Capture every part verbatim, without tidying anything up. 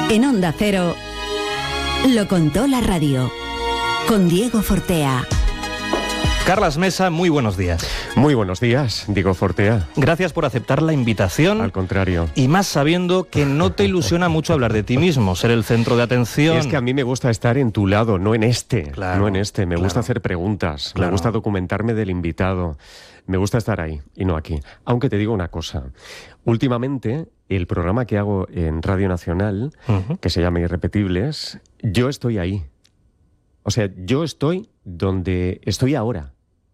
En Onda Cero, lo contó la radio, con Diego Fortea. Carlas Mesa, muy buenos días. Muy buenos días, Diego Fortea. Gracias por aceptar la invitación. Al contrario. Y más sabiendo que no te ilusiona mucho hablar de ti mismo, ser el centro de atención. Es que a mí me gusta estar en tu lado, no en este. Claro, no en este. Me claro. gusta hacer preguntas, Claro. me gusta documentarme del invitado. Me gusta estar ahí y no aquí. Aunque te digo una cosa. Últimamente, el programa que hago en Radio Nacional, uh-huh. que se llama Irrepetibles, yo estoy ahí. O sea, yo estoy donde estoy ahora.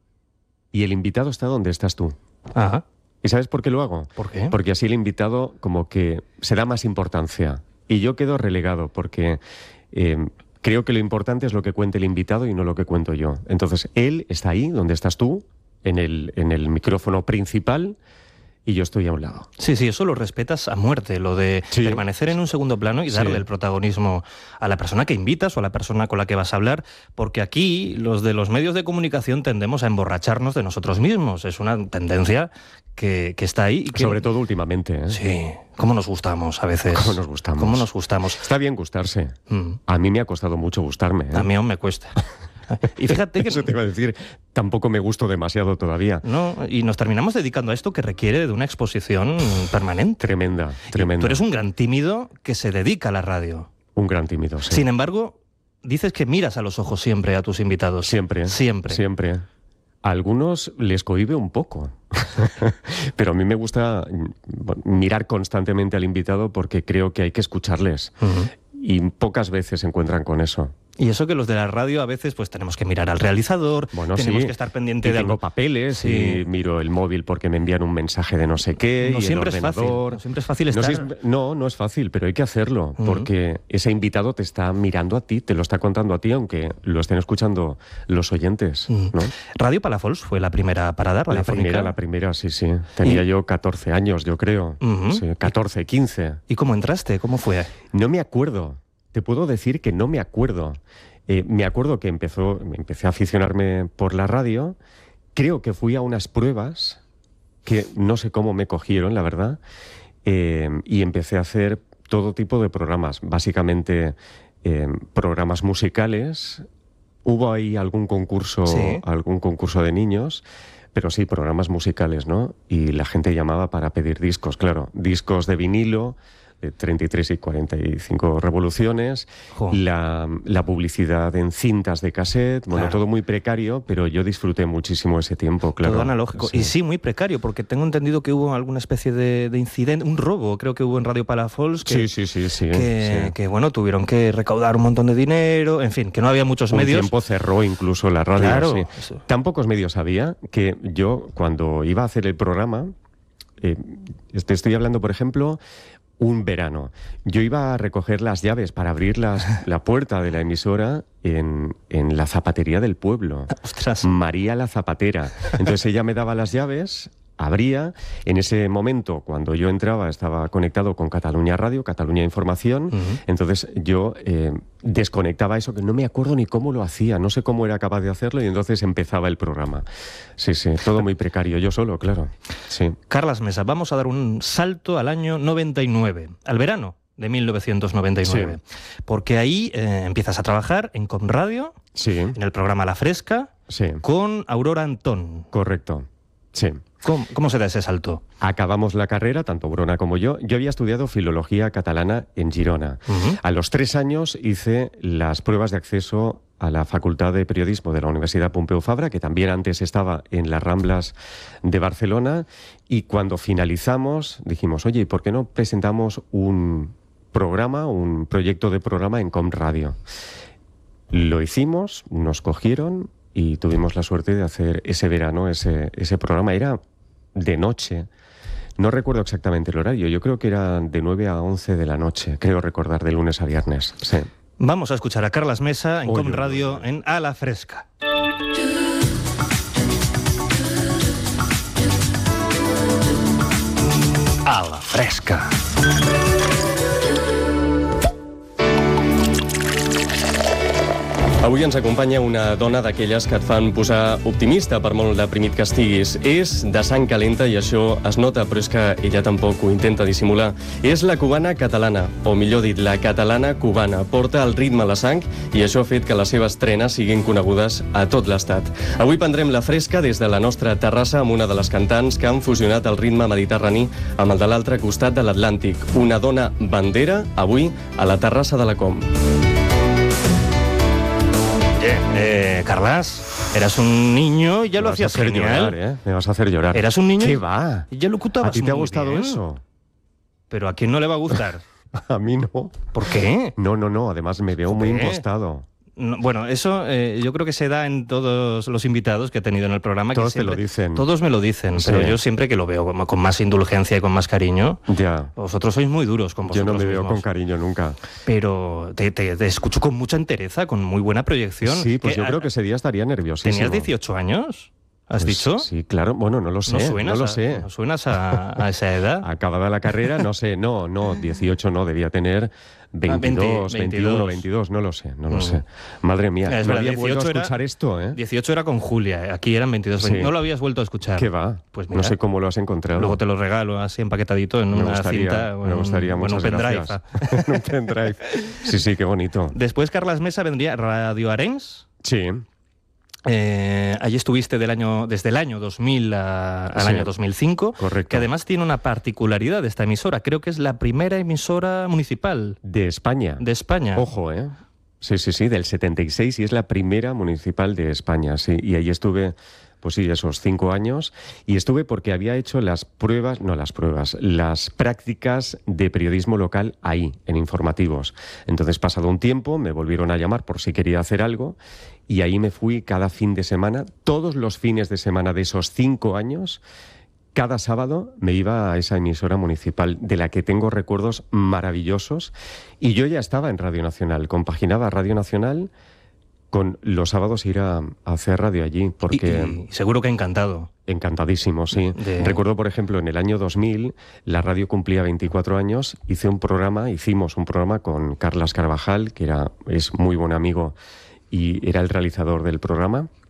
Y el invitado está donde estás tú. Ajá. ¿Y sabes por qué lo hago? ¿Por qué? Porque así el invitado como que se da más importancia. Y yo quedo relegado porque eh, creo que lo importante es lo que cuente el invitado y no lo que cuento yo. Entonces, él está ahí donde estás tú, en el, en el micrófono principal, y yo estoy a un lado. Sí, sí, eso lo respetas a muerte, lo de sí. permanecer en un segundo plano y darle sí. el protagonismo a la persona que invitas o a la persona con la que vas a hablar, porque aquí los de los medios de comunicación tendemos a emborracharnos de nosotros mismos. Es una tendencia que, que está ahí. Y que... Sobre todo últimamente, ¿eh? Sí, cómo nos gustamos a veces. Cómo nos gustamos. Cómo nos gustamos. Está bien gustarse. Mm. A mí me ha costado mucho gustarme, ¿eh? A mí aún me cuesta. Y fíjate que... Eso te iba a decir, tampoco me gusto demasiado todavía. No, y nos terminamos dedicando a esto que requiere de una exposición permanente. Tremenda, tremenda. Y tú eres un gran tímido que se dedica a la radio. Un gran tímido, sí. Sin embargo, dices que miras a los ojos siempre a tus invitados. Siempre. Siempre. Siempre. A algunos les cohíbe un poco. Pero a mí me gusta mirar constantemente al invitado porque creo que hay que escucharles. Uh-huh. Y pocas veces se encuentran con eso. Y eso que los de la radio a veces pues tenemos que mirar al realizador, bueno, tenemos sí. que estar pendiente y de tengo algo. papeles sí. y miro el móvil porque me envían un mensaje de no sé qué no y siempre el ordenador. Es fácil, no siempre es fácil estar. No, si es, no, no es fácil, pero hay que hacerlo uh-huh. porque ese invitado te está mirando a ti, te lo está contando a ti, aunque lo estén escuchando los oyentes. Uh-huh. ¿no? Radio Palafols fue la primera parada La primera, la primera, sí, sí. Tenía ¿Y? yo catorce años, yo creo. Uh-huh. Sí, catorce, quince. ¿Y cómo entraste? ¿Cómo fue? No me acuerdo. Te puedo decir que no me acuerdo. Eh, me acuerdo que empezó, empecé a aficionarme por la radio. Creo que fui a unas pruebas que no sé cómo me cogieron, la verdad. Eh, y empecé a hacer todo tipo de programas. Básicamente eh, programas musicales. Hubo ahí algún concurso, ¿Sí? algún concurso de niños. Pero sí, programas musicales, ¿no? Y la gente llamaba para pedir discos, claro. Discos de vinilo, de treinta y tres y cuarenta y cinco revoluciones, la, la publicidad en cintas de cassette, bueno, claro. todo muy precario, pero yo disfruté muchísimo ese tiempo, claro. Todo analógico. Sí. Y sí, muy precario, porque tengo entendido que hubo alguna especie de, de incidente, un robo, creo que hubo en Radio Palafols, que, sí, sí, sí, sí, que, sí. que, bueno, tuvieron que recaudar un montón de dinero, en fin, que no había muchos un medios. Un tiempo cerró incluso la radio, claro, sí. Eso. Tan pocos medios había que yo, cuando iba a hacer el programa, eh, te estoy hablando, por ejemplo... Un verano. Yo iba a recoger las llaves para abrir las, la puerta de la emisora en, en la zapatería del pueblo. ¡Ostras! María la Zapatera. Entonces ella me daba las llaves, abría. En ese momento, cuando yo entraba, estaba conectado con Cataluña Radio, Cataluña Información. Uh-huh. Entonces yo eh, desconectaba eso, que no me acuerdo ni cómo lo hacía. No sé cómo era capaz de hacerlo y entonces empezaba el programa. Sí, sí, todo muy precario. Yo solo, claro. Sí. Carlas Mesa, vamos a dar un salto al año noventa y nueve, al verano de mil novecientos noventa y nueve. Sí. Porque ahí eh, empiezas a trabajar en Com Radio, sí. en el programa La Fresca, sí. con Aurora Antón. Correcto, sí. ¿Cómo, ¿Cómo se da ese salto? Acabamos la carrera, tanto Brona como yo. Yo había estudiado filología catalana en Girona. Uh-huh. A los tres años hice las pruebas de acceso a la Facultad de Periodismo de la Universidad Pompeu Fabra, que también antes estaba en las Ramblas de Barcelona. Y cuando finalizamos, dijimos, oye, ¿por qué no presentamos un programa, un proyecto de programa en Com Radio? Lo hicimos, nos cogieron y tuvimos la suerte de hacer ese verano ese, ese programa. Era de noche. No recuerdo exactamente el horario. Yo creo que era de nueve a once de la noche. Creo recordar, de lunes a viernes. Sí. Vamos a escuchar a Carlas Mesa en oye, Com Radio oye. en A la Fresca. A la Fresca. Avui ens acompanya una dona d'aquelles que et fan posar optimista per molt deprimit que estiguis. És de sang calenta i això es nota, però és que ella tampoc ho intenta dissimular. És la cubana catalana, o millor dit, la catalana cubana. Porta el ritme a la sang i això ha fet que les seves trenes siguin conegudes a tot l'estat. Avui prendrem la fresca des de la nostra terrassa amb una de les cantants que han fusionat el ritme mediterrani amb el de l'altre costat de l'Atlàntic. Una dona bandera, avui, a la terrassa de la Com. Eh, Carlas, eras un niño y ya Me lo vas a hacías hacer genial. llorar, ¿eh? Me vas a hacer llorar. Eras un niño ¿Qué y va? y ya lo locutabas ¿A ti te ha muy gustado bien. eso? Pero ¿a quién no le va a gustar? A mí no. ¿Por qué? No, no, no. Además me veo muy Joder. impostado. No, bueno, eso eh, yo creo que se da en todos los invitados que he tenido en el programa. Todos que te lo siempre- dicen. Todos me lo dicen, Sí. pero yo siempre que lo veo como con más indulgencia y con más cariño. Ya. Vosotros sois muy duros con Yo vosotros no me veo mismos. con cariño nunca. Pero te, te- te escucho con mucha entereza, con muy buena proyección. Sí, pues ¿Qué, yo a- creo que ese día estaría nerviosísimo. ¿Tenías dieciocho años? ¿Has Pues dicho? Sí, claro. Bueno, no lo sé. ¿No No, suenas, lo a, sé. ¿no suenas a, a esa edad? Acabada la carrera, no sé. No, no, dieciocho no. Debía tener veintidós, veinte, veintiuno, veintidós. veintidós. No lo sé, no lo Mm. sé. Madre mía, Es no verdad, había vuelto a dieciocho era- escuchar esto, ¿eh? dieciocho era con Julia, aquí eran veintidós. Sí. No lo habías vuelto a escuchar. ¿Qué va? Pues mira, no sé cómo lo has encontrado. luego te lo regalo así empaquetadito en me una gustaría, cinta o en me un- gustaría, o en un muchas pendrive. gracias. En un pendrive. Sí, sí, qué bonito. Después Carlas Mesa vendría Radio Arenys. Sí, Eh, allí estuviste del año, desde el año dos mil a- al Sí. año dos mil cinco, correcto. que además tiene una particularidad de esta emisora. Creo que es la primera emisora municipal de España. de España. Ojo, ¿eh? Sí, sí, sí, del setenta y seis y es la primera municipal de España, sí. Y ahí estuve, pues sí, esos cinco años. Y estuve porque había hecho las pruebas, no las pruebas, las prácticas de periodismo local ahí, en informativos. Entonces, pasado un tiempo, me volvieron a llamar por si quería hacer algo. Y ahí me fui cada fin de semana, todos los fines de semana de esos cinco años. Cada sábado me iba a esa emisora municipal de la que tengo recuerdos maravillosos y yo ya estaba en Radio Nacional, compaginaba Radio Nacional con los sábados ir a, a hacer radio allí, Y- porque y seguro que ha encantado. encantadísimo, sí. De- Recuerdo, por ejemplo, en el año dos mil, la radio cumplía veinticuatro años, hice un programa, hicimos un programa con Carlas Carvajal, que era, es muy buen amigo y era el realizador del programa.